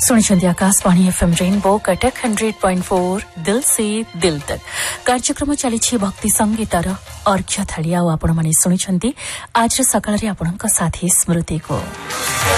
सुनिछन्ति Akashvani FM rainbow Cuttack 100.4 दिल से दिल तक कार्यक्रम चली भक्ति संगीतर अर्घ्य थाली आपण माने सुनिछन्ति आज सकाळ रे आपणक साथी स्मृति को